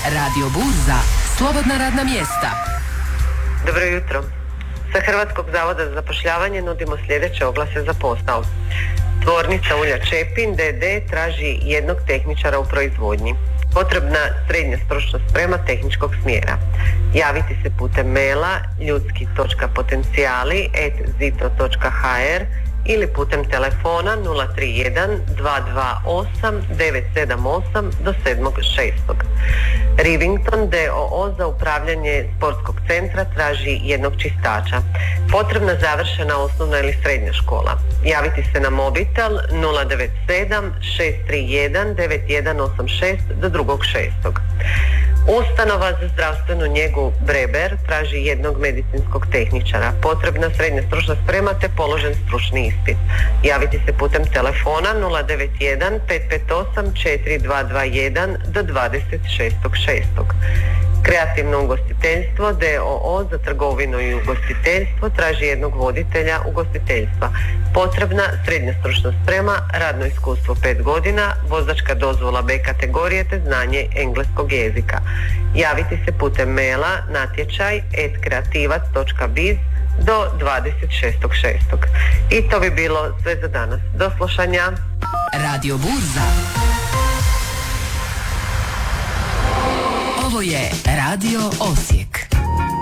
Radio Burza, slobodna radna mjesta. Dobro jutro. Sa Hrvatskog zavoda za zapošljavanje nudimo sljedeće oglase za posao. Tvornica ulja Čepin d.d. traži jednog tehničara u proizvodnji. Potrebna srednja stručna sprema tehničkog smjera. Javiti se putem maila ljudski.potencijali@zito.hr ili putem telefona 031 228 978 do 7.6. Rivington d.o.o. za upravljanje sportskog centra traži jednog čistača. Potrebna završena osnovna ili srednja škola. Javiti se na mobitel 097 631 9186 do 2.6. Ustanova za zdravstvenu njegu Breber traži jednog medicinskog tehničara. Potrebna srednja stručna sprema te položen stručni ispit. Javiti se putem telefona 091 558 4221 do 26.6. Kreativno ugostiteljstvo d.o.o. za trgovinu i ugostiteljstvo traži jednog voditelja ugostiteljstva. Potrebna srednja stručna sprema, radno iskustvo 5 godina, vozačka dozvola B kategorije te znanje engleskog jezika. Javiti se putem maila natječaj@kreativac.biz do 26.6. I to bi bilo sve za danas. Do slušanja. Radio Burza. Ovo je Radio Osijek.